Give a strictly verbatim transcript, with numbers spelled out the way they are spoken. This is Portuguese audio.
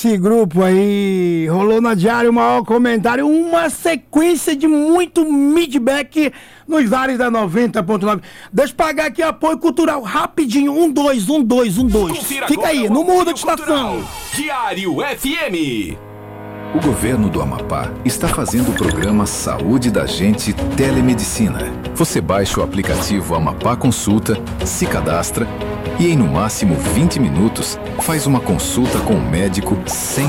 esse grupo aí, rolou na Diário o maior comentário, uma sequência de muito feedback nos ares da noventa ponto nove. Deixa eu pagar aqui apoio cultural, rapidinho, um, dois, um, dois, um, dois. Confira Fica aí, não muda de estação. Diário F M. O governo do Amapá está fazendo o programa Saúde da Gente Telemedicina. Você baixa o aplicativo Amapá Consulta, se cadastra e em no máximo vinte minutos faz uma consulta com o médico sem